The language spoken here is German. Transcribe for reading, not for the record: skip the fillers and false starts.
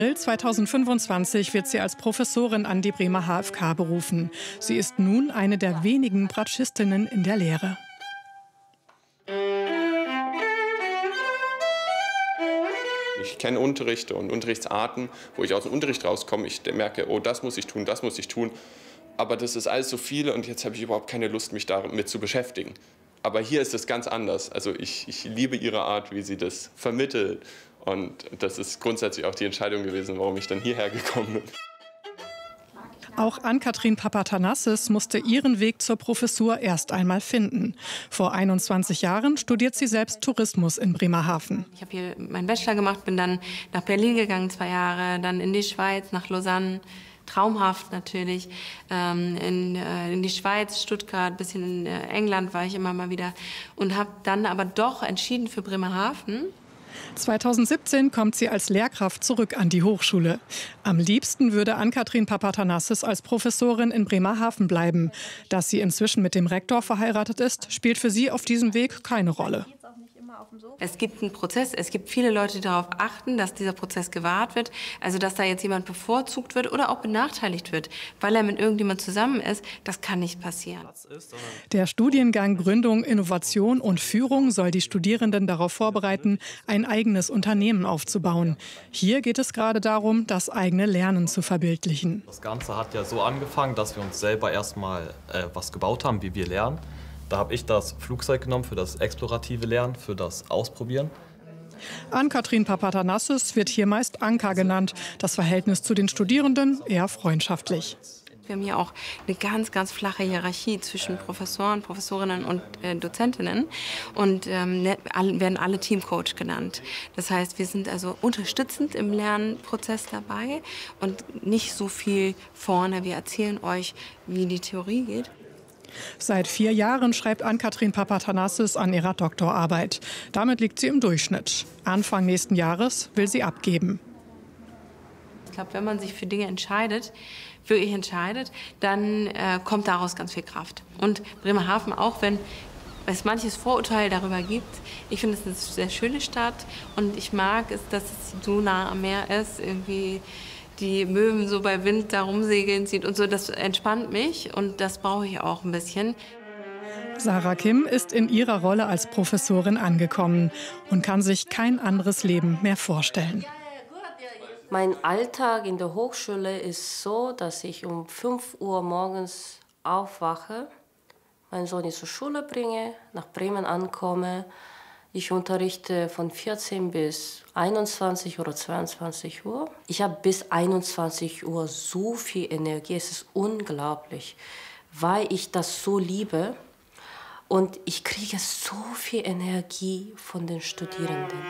April 2025 wird sie als Professorin an die Bremer HFK berufen. Sie ist nun eine der wenigen Bratschistinnen in der Lehre. Ich kenne Unterrichte und Unterrichtsarten, wo ich aus dem Unterricht rauskomme. Ich merke, oh, das muss ich tun, das muss ich tun. Aber das ist alles so viel und jetzt habe ich überhaupt keine Lust, mich damit zu beschäftigen. Aber hier ist es ganz anders. Also ich liebe ihre Art, wie sie das vermittelt. Und das ist grundsätzlich auch die Entscheidung gewesen, warum ich dann hierher gekommen bin. Auch Ann-Kathrin Papatanassis musste ihren Weg zur Professur erst einmal finden. Vor 21 Jahren studiert sie selbst Tourismus in Bremerhaven. Ich habe hier meinen Bachelor gemacht, bin dann nach Berlin gegangen, 2 Jahre, dann in die Schweiz, nach Lausanne. Traumhaft natürlich, in die Schweiz, Stuttgart, ein bisschen in England war ich immer mal wieder und habe dann aber doch entschieden für Bremerhaven. 2017 kommt sie als Lehrkraft zurück an die Hochschule. Am liebsten würde Ann-Kathrin Papatanassis als Professorin in Bremerhaven bleiben. Dass sie inzwischen mit dem Rektor verheiratet ist, spielt für sie auf diesem Weg keine Rolle. Es gibt einen Prozess, es gibt viele Leute, die darauf achten, dass dieser Prozess gewahrt wird. Also dass da jetzt jemand bevorzugt wird oder auch benachteiligt wird, weil er mit irgendjemand zusammen ist, das kann nicht passieren. Der Studiengang Gründung, Innovation und Führung soll die Studierenden darauf vorbereiten, ein eigenes Unternehmen aufzubauen. Hier geht es gerade darum, das eigene Lernen zu verbildlichen. Das Ganze hat ja so angefangen, dass wir uns selber erstmal was gebaut haben, wie wir lernen. Da habe ich das Flugzeug genommen für das explorative Lernen, für das Ausprobieren. Ann-Kathrin Papatanassis wird hier meist Anka genannt. Das Verhältnis zu den Studierenden eher freundschaftlich. Wir haben hier auch eine ganz, ganz flache Hierarchie zwischen Professoren, Professorinnen und Dozentinnen und werden alle Teamcoach genannt. Das heißt, wir sind also unterstützend im Lernprozess dabei und nicht so viel vorne. Wir erzählen euch, wie die Theorie geht. Seit 4 Jahren schreibt Ann-Kathrin Papatanassis an ihrer Doktorarbeit. Damit liegt sie im Durchschnitt. Anfang nächsten Jahres will sie abgeben. Ich glaube, wenn man sich für Dinge wirklich entscheidet, dann kommt daraus ganz viel Kraft. Und Bremerhaven, auch wenn es manches Vorurteil darüber gibt, ich finde es eine sehr schöne Stadt und ich mag es, dass es so nah am Meer ist, irgendwie die Möwen so bei Wind da rumsegeln sieht und so, das entspannt mich und das brauche ich auch ein bisschen. Sarah Kim ist in ihrer Rolle als Professorin angekommen und kann sich kein anderes Leben mehr vorstellen. Mein Alltag in der Hochschule ist so, dass ich um 5 Uhr morgens aufwache, meinen Sohn zur Schule bringe, nach Bremen ankomme. Ich unterrichte von 14 bis 21 oder 22 Uhr. Ich habe bis 21 Uhr so viel Energie, es ist unglaublich, weil ich das so liebe und ich kriege so viel Energie von den Studierenden.